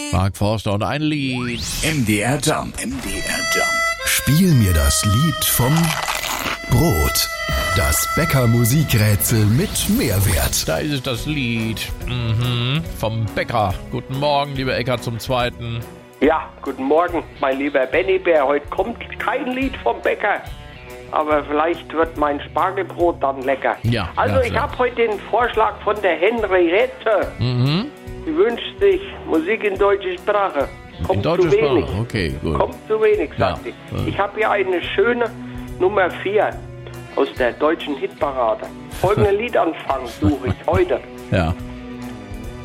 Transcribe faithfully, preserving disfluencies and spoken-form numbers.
Mark Forster und ein Lied. M D R Jump. M D R Jump. Spiel mir das Lied vom Brot. Das Bäcker-Musikrätsel mit Mehrwert. Da ist es, das Lied. Mhm. Vom Bäcker. Guten Morgen, lieber Eckart zum Zweiten. Ja, guten Morgen, mein lieber Benny Bär. Heute kommt kein Lied vom Bäcker. Aber vielleicht wird mein Spargelbrot dann lecker. Ja. Also ja, ich ja. habe heute den Vorschlag von der Henriette. Mhm. Sie wünscht sich Musik in deutscher Sprache. Kommt In deutscher zu wenig. Sprache, okay, gut. Kommt zu wenig, sagt Ja. sie. Ich habe hier eine schöne Nummer vier aus der deutschen Hitparade. Folgenden Liedanfang suche ich heute. Ja.